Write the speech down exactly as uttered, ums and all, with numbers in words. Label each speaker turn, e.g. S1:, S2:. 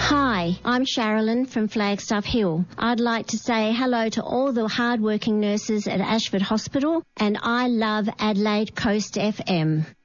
S1: Hi, I'm Sherilyn from Flagstaff Hill. I'd like to say hello to all the hard-working nurses at Ashford Hospital, and I love Adelaide Coast F M.